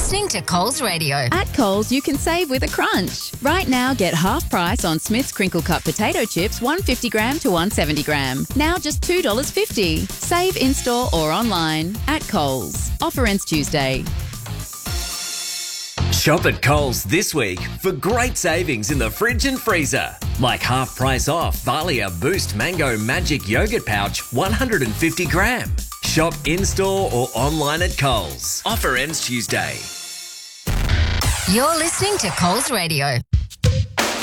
listening to Coles Radio. At Coles, you can save with a crunch. Right now, get half price on Smith's Crinkle Cut potato chips, 150 gram to 170 gram. Now just $2.50. Save in-store or online at Coles. Offer ends Tuesday. Shop at Coles this week for great savings in the fridge and freezer. Like half price off Valia Boost Mango Magic Yogurt Pouch 150 gram. Shop in-store or online at Coles. Offer ends Tuesday. You're listening to Coles Radio.